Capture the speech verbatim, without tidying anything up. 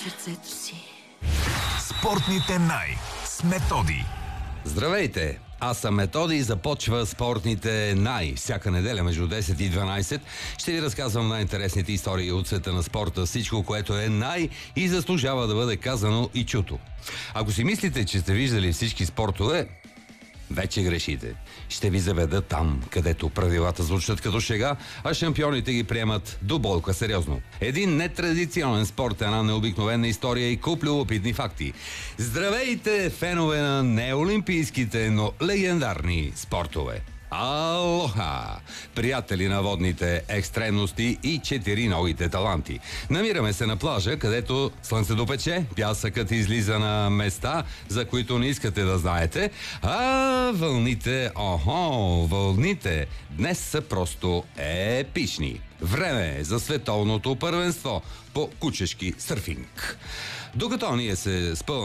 сърцето си. Спортните най с Методи. Здравейте! Аз съм Методи и започва Спортните най. Всяка неделя между десет и дванайсет ще ви разказвам най-интересните истории от света на спорта. Всичко, което е най и заслужава да бъде казано и чуто. Ако си мислите, че сте виждали всички спортове, вече грешите. Ще ви заведа там, където правилата звучат като шега, а шампионите ги приемат до болка сериозно. Един нетрадиционен спорт, една необикновена история и куп любопитни факти. Здравейте, фенове на неолимпийските, но легендарни спортове! Алоха! Приятели на водните екстремности и четириногите таланти. Намираме се на плажа, където слънцето пече, пясъкът излиза на места, за които не искате да знаете, а вълните, охо, вълните днес са просто епични. Време е за световното първенство по кучешки сърфинг. Докато ние се спъваме